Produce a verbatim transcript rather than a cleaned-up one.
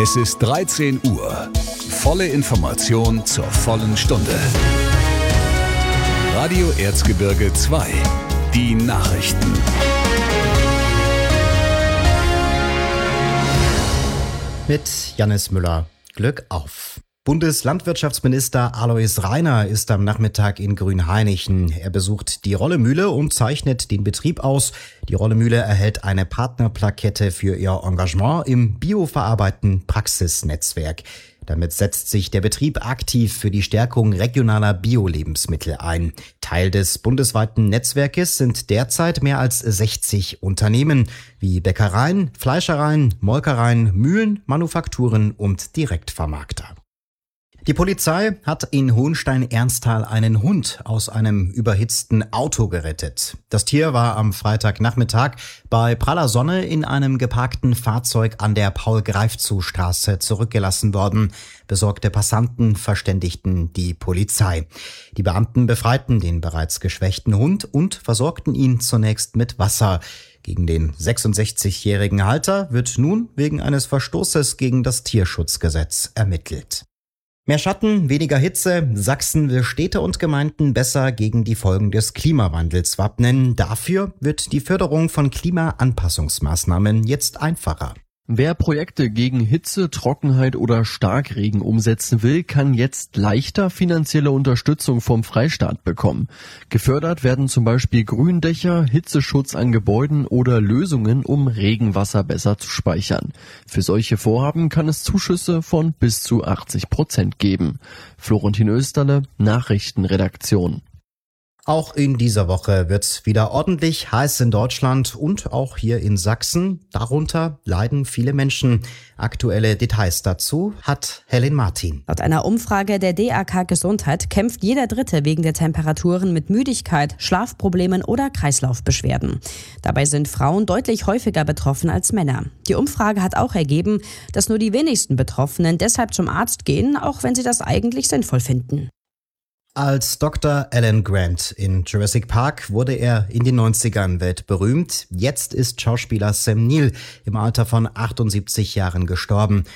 Es ist dreizehn Uhr. Volle Information zur vollen Stunde. Radio Erzgebirge zwei. Die Nachrichten. Mit Jannis Müller. Glück auf. Bundeslandwirtschaftsminister Alois Rainer ist am Nachmittag in Grünhainichen. Er besucht die Rollemühle und zeichnet den Betrieb aus. Die Rollemühle erhält eine Partnerplakette für ihr Engagement im bioverarbeitenden Praxisnetzwerk. Damit setzt sich der Betrieb aktiv für die Stärkung regionaler Bio-Lebensmittel ein. Teil des bundesweiten Netzwerkes sind derzeit mehr als sechzig Unternehmen, wie Bäckereien, Fleischereien, Molkereien, Mühlen, Manufakturen und Direktvermarkter. Die Polizei hat in Hohenstein-Ernsthal einen Hund aus einem überhitzten Auto gerettet. Das Tier war am Freitagnachmittag bei praller Sonne in einem geparkten Fahrzeug an der Paul-Greifzu-Straße zurückgelassen worden. Besorgte Passanten verständigten die Polizei. Die Beamten befreiten den bereits geschwächten Hund und versorgten ihn zunächst mit Wasser. Gegen den sechsundsechzigjährigen Halter wird nun wegen eines Verstoßes gegen das Tierschutzgesetz ermittelt. Mehr Schatten, weniger Hitze. Sachsen will Städte und Gemeinden besser gegen die Folgen des Klimawandels wappnen. Dafür wird die Förderung von Klimaanpassungsmaßnahmen jetzt einfacher. Wer Projekte gegen Hitze, Trockenheit oder Starkregen umsetzen will, kann jetzt leichter finanzielle Unterstützung vom Freistaat bekommen. Gefördert werden zum Beispiel Gründächer, Hitzeschutz an Gebäuden oder Lösungen, um Regenwasser besser zu speichern. Für solche Vorhaben kann es Zuschüsse von bis zu achtzig Prozent geben. Florentin Österle, Nachrichtenredaktion. Auch in dieser Woche wird's wieder ordentlich heiß in Deutschland und auch hier in Sachsen. Darunter leiden viele Menschen. Aktuelle Details dazu hat Helen Martin. Laut einer Umfrage der D A K Gesundheit kämpft jeder Dritte wegen der Temperaturen mit Müdigkeit, Schlafproblemen oder Kreislaufbeschwerden. Dabei sind Frauen deutlich häufiger betroffen als Männer. Die Umfrage hat auch ergeben, dass nur die wenigsten Betroffenen deshalb zum Arzt gehen, auch wenn sie das eigentlich sinnvoll finden. Als Doktor Alan Grant in Jurassic Park wurde er in den neunzigern weltberühmt. Jetzt ist Schauspieler Sam Neill im Alter von achtundsiebzig Jahren gestorben.